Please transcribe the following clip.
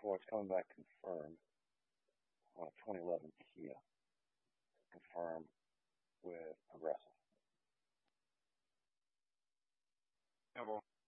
for it's coming back confirmed on a 2011 Kia. Confirmed with Progressive. Yeah, well,